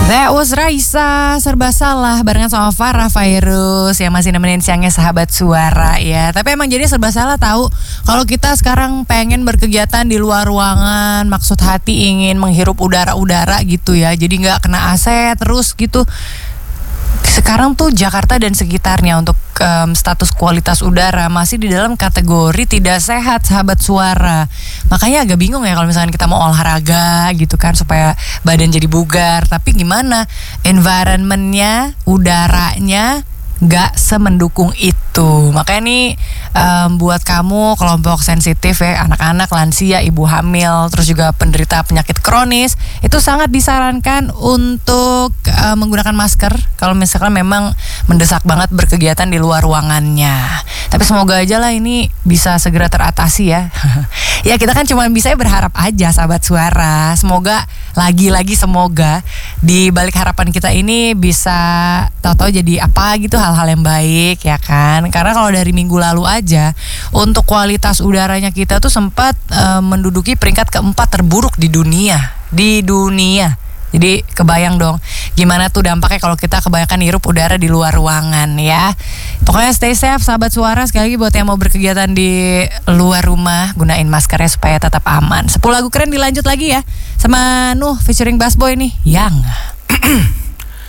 That was Raisa, serba salah barengan sama Farah Fairuz yang masih nemenin siangnya sahabat suara ya. Tapi emang jadi serba salah tahu kalau kita sekarang pengen berkegiatan di luar ruangan, maksud hati ingin menghirup udara-udara gitu ya. Jadi nggak kena AC terus gitu. Sekarang tuh Jakarta dan sekitarnya untuk status kualitas udara masih di dalam kategori tidak sehat sahabat suara. Makanya agak bingung ya kalau misalkan kita mau olahraga gitu kan supaya badan jadi bugar. Tapi gimana environmentnya, udaranya gak semendukung itu. Makanya nih buat kamu kelompok sensitif ya, anak-anak, lansia, ibu hamil, terus juga penderita penyakit kronis, itu sangat disarankan untuk menggunakan masker kalau misalkan memang mendesak banget berkegiatan di luar ruangannya. Tapi semoga aja lah ini bisa segera teratasi ya. Ya kita kan cuma bisa berharap aja sahabat suara. Semoga lagi-lagi semoga di balik harapan kita ini bisa tahu-tahu jadi apa gitu, hal-hal yang baik ya kan. Karena kalau dari minggu lalu aja untuk kualitas udaranya kita tuh sempat menduduki peringkat keempat terburuk di dunia. Jadi kebayang dong gimana tuh dampaknya kalau kita kebanyakan hirup udara di luar ruangan ya. Pokoknya stay safe sahabat suara. Sekali lagi buat yang mau berkegiatan di luar rumah, gunain maskernya supaya tetap aman. 10 lagu keren dilanjut lagi ya sama Nuh featuring Bass Boy nih, Yang